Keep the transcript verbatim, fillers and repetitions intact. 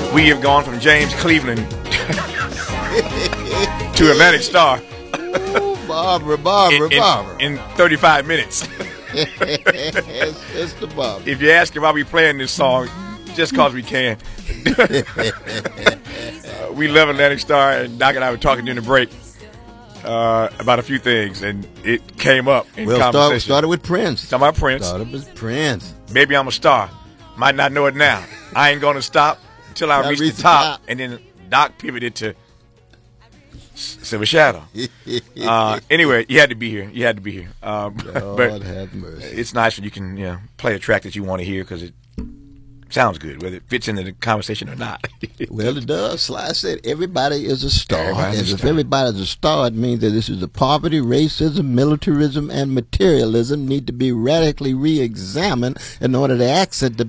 We have gone from James Cleveland to Atlantic Starr. Ooh, Barbara, Barbara, in, in, Barbara. In thirty-five minutes. it's, it's the Barbara. If you ask him why we playing this song, just because we can. uh, we love Atlantic Starr, and Doc and I were talking during the break uh, about a few things, and it came up in well, conversation. Start, started with Prince. Talking about Prince. Started with Prince. Maybe I'm a star. Might not know it now. I ain't going to stop until I, I reach, reach the top. top. And then Doc pivoted to Silver Shadow. Uh, anyway, you had to be here. You had to be here. Um, God but have mercy. It's nice when you can, you know, play a track that you want to hear because it sounds good, whether it fits into the conversation or not. Well, it does. Sly said everybody is a star. Everybody's and a if star. everybody's a star, it means that this is the poverty, racism, militarism, and materialism need to be radically re-examined in order to exit the